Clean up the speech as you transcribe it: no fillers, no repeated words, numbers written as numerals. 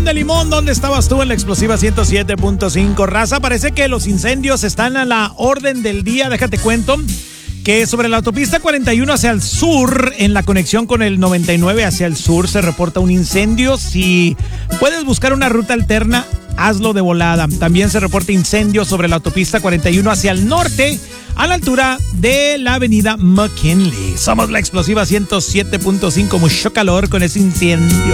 de Limón, ¿dónde estabas tú en la explosiva 107.5? Raza, parece que los incendios están a la orden del día. Déjate cuento que sobre la autopista 41 hacia el sur, en la conexión con el 99 hacia el sur, se reporta un incendio. Si puedes buscar una ruta alterna, hazlo de volada. También se reporta incendio sobre la autopista 41 hacia el norte, a la altura de la avenida McKinley. Somos la explosiva 107.5, mucho calor con ese incendio.